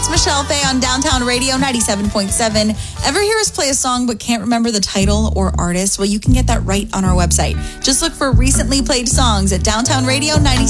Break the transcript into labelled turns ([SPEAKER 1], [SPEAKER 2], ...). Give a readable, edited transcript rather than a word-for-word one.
[SPEAKER 1] It's Michelle Faye on Downtown Radio 97.7. Ever hear us play a song but can't remember the title or artist? Well, you can get that right on our website. Just look for recently played songs at Downtown Radio 97.7.